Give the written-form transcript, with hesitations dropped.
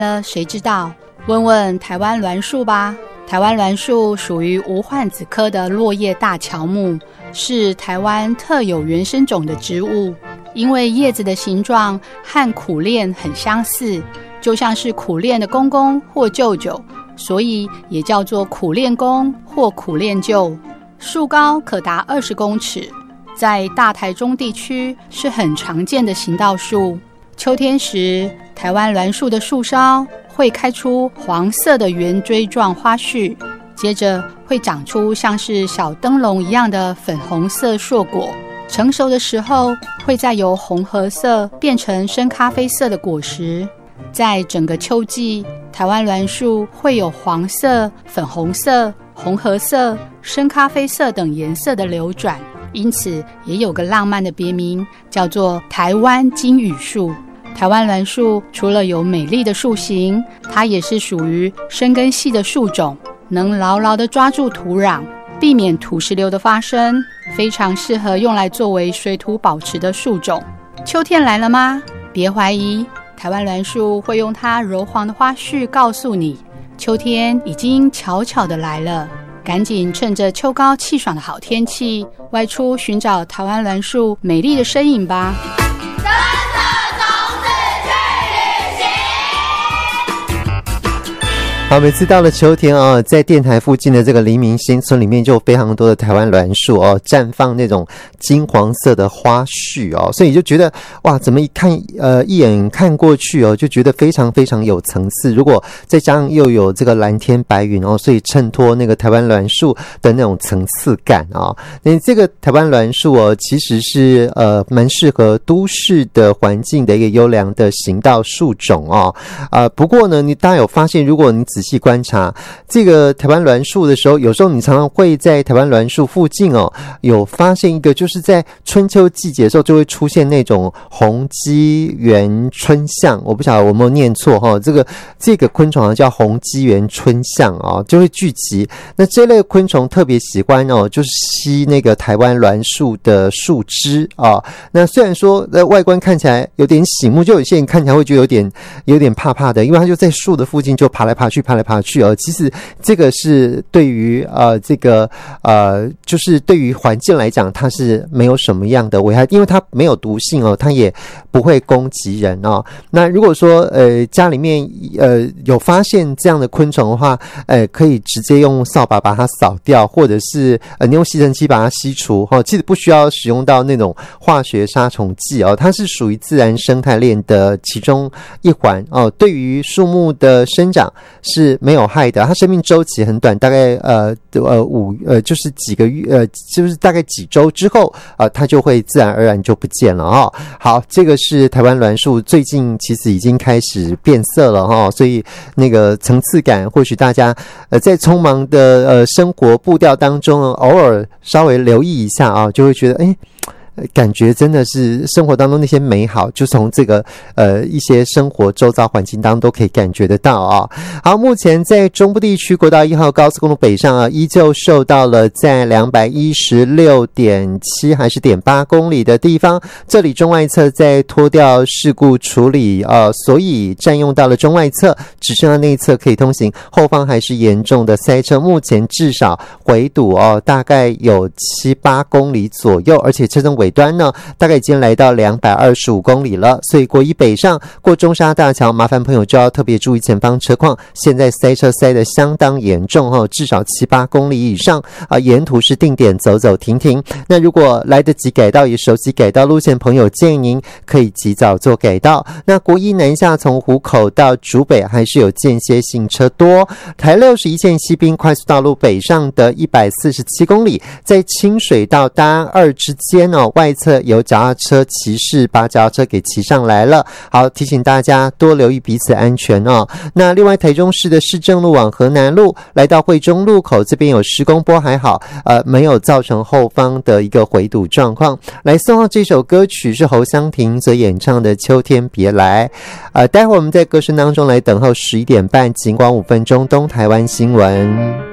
谁知道？问问台湾栾树吧。台湾栾树属于无患子科的落叶大乔木，是台湾特有原生种的植物。因为叶子的形状和苦楝很相似，就像是苦楝的公公或舅舅，所以也叫做苦楝公或苦楝舅。树高可达20公尺，在大台中地区是很常见的行道树。秋天时，台湾栾树的树梢会开出黄色的圆锥状花序，接着会长出像是小灯笼一样的粉红色硕果。成熟的时候，会再由红褐色变成深咖啡色的果实。在整个秋季，台湾栾树会有黄色、粉红色、红褐色、深咖啡色等颜色的流转，因此也有个浪漫的别名，叫做台湾金羽树。台湾栾树除了有美丽的树形，它也是属于生根系的树种，能牢牢地抓住土壤，避免土石流的发生，非常适合用来作为水土保持的树种。秋天来了吗？别怀疑，台湾栾树会用它柔黄的花序告诉你，秋天已经悄悄地来了。赶紧趁着秋高气爽的好天气，外出寻找台湾栾树美丽的身影吧。 好，每次到了秋天啊，在电台附近的这个黎明新村里面就有非常多的台湾栾树哦，绽放那种金黄色的花序哦，所以就觉得哇，怎么一眼看过去哦，就觉得非常非常有层次。如果再加上又有这个蓝天白云哦，所以衬托那个台湾栾树的那种层次感啊。那这个台湾栾树哦，其实是蛮适合都市的环境的一个优良的行道树种哦。不过呢，大家有发现，如果你仔细观察这个台湾栾树的时候，有时候你常常会在台湾栾树附近哦，有发现一个，就是在春秋季节的时候就会出现那种红鸡园春象，我不晓得我有没有念错哈，这个昆虫叫红鸡园春象哦，就会聚集。那这类昆虫特别喜欢哦，就是吸那个台湾栾树的树枝啊。那虽然说外观看起来有点醒目，就有些人看起来会觉得有点怕怕的，因为它就在树的附近就爬来爬去哦。其实这个是对于就是对于环境来讲，它是没有什么样的危害，因为它没有毒性哦，它也不会攻击人哦。那如果说家里面有发现这样的昆虫的话，可以直接用扫把把它扫掉，或者是你用吸尘器把它吸除哦。其实不需要使用到那种化学杀虫剂哦，它是属于自然生态链的其中一环哦。对于树木的生长是没有害的，它生命周期很短，大概就是几个月就是大概几周之后它就会自然而然就不见了哦。好，这个是台湾栾树，最近其实已经开始变色了哦，所以那个层次感或许大家在匆忙的生活步调当中偶尔稍微留意一下啊，就会觉得感觉真的是生活当中那些美好，就从这个一些生活周遭环境当中都可以感觉得到啊。好，目前在中部地区国道1号高速公路北上啊，依旧受到了在 216.7 还是 0.8 公里的地方，这里中外侧在拖吊事故处理所以占用到了中外侧，只剩下内侧可以通行，后方还是严重的塞车，目前至少回堵大概有7-8公里左右，而且车身尾端呢大概已经来到225公里了，所以国一北上过中沙大桥，麻烦朋友就要特别注意前方车况，现在塞车塞得相当严重至少7-8公里以上沿途是定点走走停停。那如果来得及改道也熟悉改道路线朋友，建议您可以及早做改道。那国一南下从湖口到竹北还是有间歇性车多，台61线西滨快速道路北上的147公里，在清水到大安2之间外侧有脚踏车骑士把脚踏车给骑上来了，好，提醒大家多留意彼此安全那另外台中市的市政路往河南路来到惠中路口这边有施工波还好没有造成后方的一个回堵状况。来送到这首歌曲是侯湘婷所演唱的秋天别来待会儿我们在歌声当中来等候11点半警广5分钟东台湾新闻。